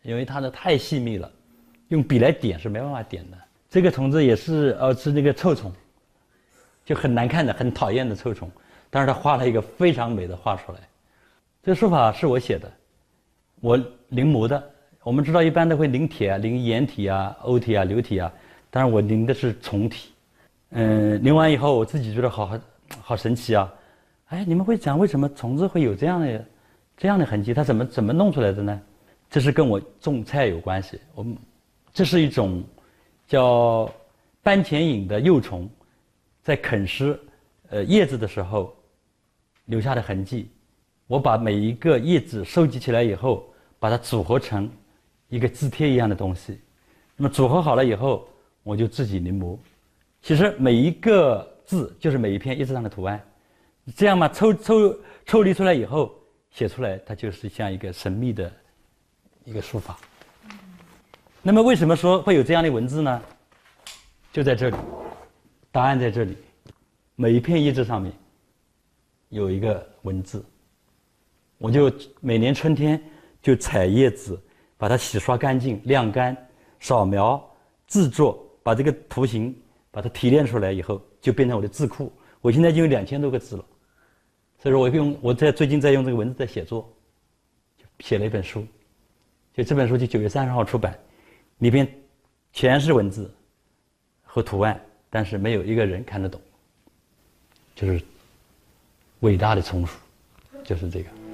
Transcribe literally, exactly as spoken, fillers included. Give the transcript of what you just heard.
因为它的太细密了，用笔来点是没办法点的。这个虫子也是呃是那个臭虫，就很难看的、很讨厌的臭虫，但是他画了一个非常美的画出来。这个书法是我写的，我临摹的。我们知道一般都会临帖啊，临颜体啊、欧体啊、流体啊，当然我临的是虫体。嗯，临完以后我自己觉得好好神奇啊！哎，你们会讲为什么虫子会有这样的这样的痕迹？它怎么怎么弄出来的呢？这是跟我种菜有关系。我们这是一种叫斑钱蝇的幼虫，在啃食呃叶子的时候留下的痕迹。我把每一个叶子收集起来以后，把它组合成一个字帖一样的东西。那么组合好了以后，我就自己临摹。其实每一个字就是每一片叶子上的图案，这样嘛，抽抽抽离出来以后，写出来它就是像一个神秘的一个书法。那么为什么说会有这样的文字呢？就在这里，答案在这里，每一片叶子上面有一个文字。我就每年春天就采叶子，把它洗刷干净、晾干、扫描、制作，把这个图形把它提炼出来以后，就变成我的字库。我现在就有两千多个字了，所以说我用我在最近在用这个文字在写作，就写了一本书，就这本书就九月三十号出版，里边全是文字和图案，但是没有一个人看得懂，就是伟大的丛书，就是这个。